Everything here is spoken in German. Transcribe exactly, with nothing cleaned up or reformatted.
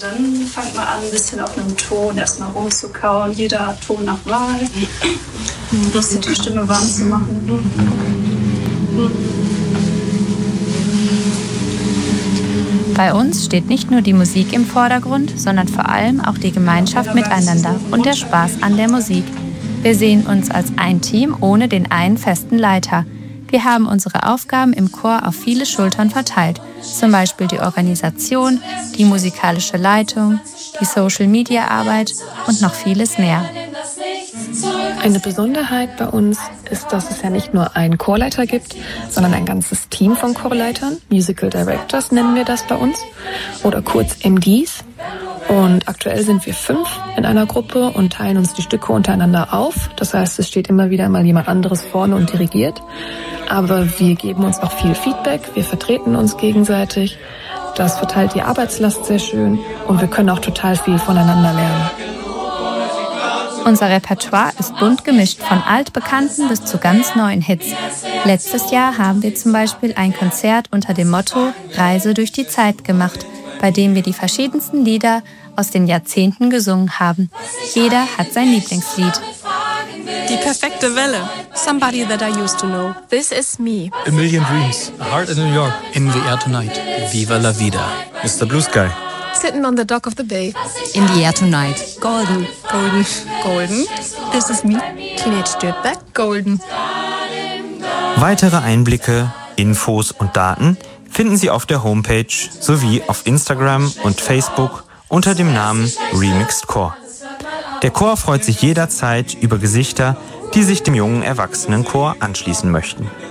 Und dann fängt man an, ein bisschen auf einem Ton erstmal rumzukauen. Jeder Ton nach Wahl. Ein bisschen die Stimme warm zu machen. Bei uns steht nicht nur die Musik im Vordergrund, sondern vor allem auch die Gemeinschaft miteinander und der Spaß an der Musik. Wir sehen uns als ein Team ohne den einen festen Leiter. Wir haben unsere Aufgaben im Chor auf viele Schultern verteilt, zum Beispiel die Organisation, die musikalische Leitung, die Social-Media-Arbeit und noch vieles mehr. Eine Besonderheit bei uns ist, dass es ja nicht nur einen Chorleiter gibt, sondern ein ganzes Team von Chorleitern. Musical Directors nennen wir das bei uns oder kurz M Ds. Und aktuell sind wir fünf in einer Gruppe und teilen uns die Stücke untereinander auf. Das heißt, es steht immer wieder mal jemand anderes vorne und dirigiert. Aber wir geben uns auch viel Feedback, wir vertreten uns gegenseitig. Das verteilt die Arbeitslast sehr schön und wir können auch total viel voneinander lernen. Unser Repertoire ist bunt gemischt, von altbekannten bis zu ganz neuen Hits. Letztes Jahr haben wir zum Beispiel ein Konzert unter dem Motto Reise durch die Zeit gemacht, bei dem wir die verschiedensten Lieder aus den Jahrzehnten gesungen haben. Jeder hat sein Lieblingslied. Die perfekte Welle. Somebody that I used to know. This is me. A Million Dreams. A Heart in New York. In the Air Tonight. Viva la Vida. Mister Blue Sky. Sitting on the dock of the bay. In the Air Tonight. Golden. Golden. Golden. This is me. Teenage Dirtbag. Golden. Weitere Einblicke, Infos und Daten finden Sie auf der Homepage sowie auf Instagram und Facebook unter dem Namen Remixed Chor. Der Chor freut sich jederzeit über Gesichter, die sich dem jungen Erwachsenenchor anschließen möchten.